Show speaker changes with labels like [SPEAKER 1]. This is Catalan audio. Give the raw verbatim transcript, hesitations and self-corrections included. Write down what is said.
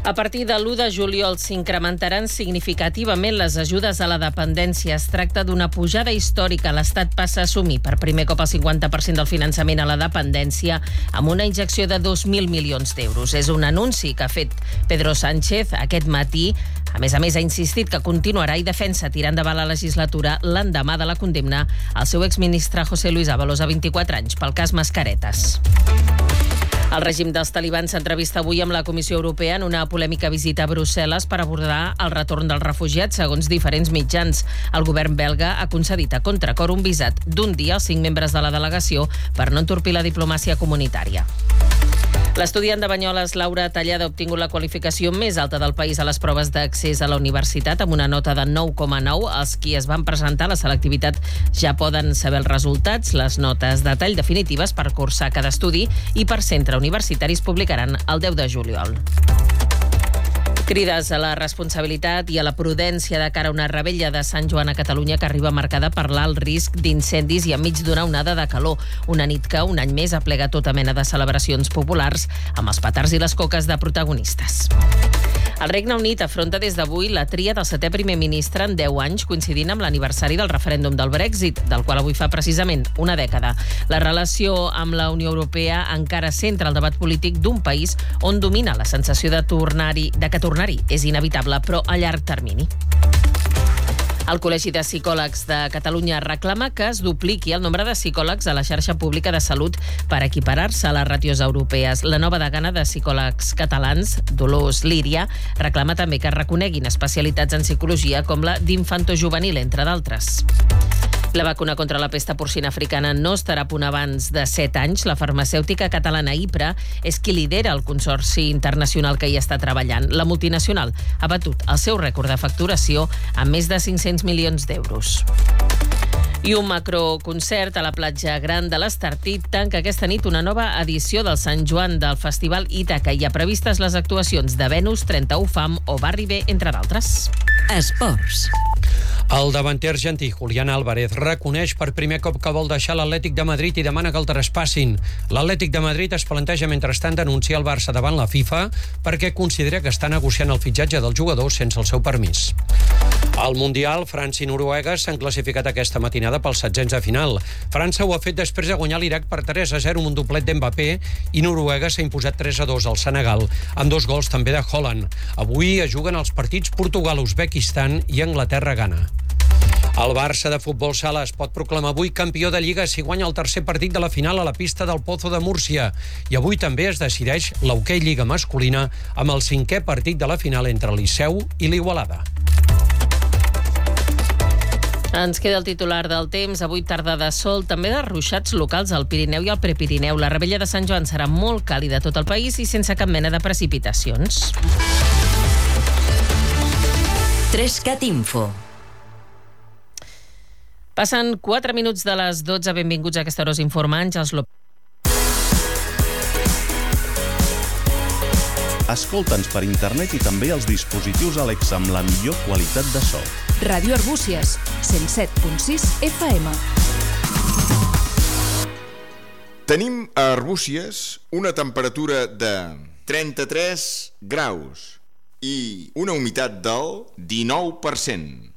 [SPEAKER 1] A partir de l'u de juliol s'incrementaran significativament les ajudes a la dependència. Es tracta d'una pujada històrica. L'Estat passa a assumir per primer cop el cinquanta per cent del finançament a la dependència amb una injecció de dos mil milions d'euros. És un anunci que ha fet Pedro Sánchez aquest matí. A més a més, ha insistit que continuarà i defensa tirar endavant la legislatura l'endemà de la condemna al seu exministre José Luis Ábalos a vint-i-quatre anys pel cas Mascaretes. El règim dels talibans s'entrevista avui amb la Comissió Europea en una polèmica visita a Brussel·les per abordar el retorn dels refugiats, segons diferents mitjans. El govern belga ha concedit a contracor un visat d'un dia als cinc membres de la delegació per no entorpir la diplomàcia comunitària. L'estudiant de Banyoles, Laura Tallada, ha obtingut la qualificació més alta del país a les proves d'accés a la universitat amb una nota de nou coma nou. Els qui es van presentar a la selectivitat ja poden saber els resultats. Les notes de tall definitives per cursar cada estudi i per centre universitari es publicaran el deu de juliol. Crides a la responsabilitat i a la prudència de cara a una revetlla de Sant Joan a Catalunya que arriba marcada per l'alt risc d'incendis i enmig d'una onada de calor. Una nit que un any més aplega tota mena de celebracions populars amb els petards i les coques de protagonistes. El Regne Unit afronta des d'avui la tria del setè primer ministre en deu anys, coincidint amb l'aniversari del referèndum del Brexit, del qual avui fa precisament una dècada. La relació amb la Unió Europea encara centra el debat polític d'un país on domina la sensació de tornar-hi, de que tornar-hi és inevitable, però a llarg termini. El Col·legi de Psicòlegs de Catalunya reclama que es dupliqui el nombre de psicòlegs a la xarxa pública de salut per equiparar-se a les ràtios europees. La nova degana de psicòlegs catalans, Dolors Líria, reclama també que es reconeguin especialitats en psicologia com la d'infantojuvenil, entre d'altres. La vacuna contra la pesta porcina africana no estarà a punt abans de set anys. La farmacèutica catalana IPRA és qui lidera el consorci internacional que hi està treballant. La multinacional ha batut el seu rècord de facturació amb més de cinc-cents milions d'euros. I un macroconcert a la platja Gran de l'Estartit tanca aquesta nit una nova edició del Sant Joan del Festival Ítaca. Hi ha previstes les actuacions de Venus, trenta-u Fam o Barri B, entre d'altres.
[SPEAKER 2] Esports.
[SPEAKER 3] El davanter argentí Julián Álvarez reconeix per primer cop que vol deixar l'Atlètic de Madrid i demana que el traspassin. L'Atlètic de Madrid es planteja mentrestant denunciar el Barça davant la FIFA perquè considera que està negociant el fitxatge del jugador sense el seu permís. Al Mundial, França i Noruega s'han classificat aquesta matinada pel setzents de final. França ho ha fet després de guanyar l'Iraq per tres a zero amb un doblet d'Mbappé i Noruega s'ha imposat tres a dos al Senegal, amb dos gols també de Haaland. Avui es juguen els partits Portugal-Uzbekistan i Anglaterra-Ghana. El Barça de futbol sala es pot proclamar avui campió de Lliga si guanya el tercer partit de la final a la pista del Pozo de Múrcia. I avui també es decideix l'Hoquei Lliga masculina amb el cinquè partit de la final entre el Liceu i l'Igualada.
[SPEAKER 1] Ens queda el titular del temps. Avui tarda de sol, també de ruixats locals al Pirineu i al Prepirineu. La revetlla de Sant Joan serà molt càlida a tot el país i sense cap mena de precipitacions.
[SPEAKER 2] Trescat Info.
[SPEAKER 1] Passen quatre minuts de les dotze. Benvinguts a aquesta hora informa Àngels López.
[SPEAKER 4] Escolta'ns per internet i també als dispositius Alexa amb la millor qualitat de so.
[SPEAKER 5] Ràdio Arbúcies, cent set punt sis F M.
[SPEAKER 6] Tenim a Arbúcies una temperatura de trenta-tres graus i una humitat del dinou per cent.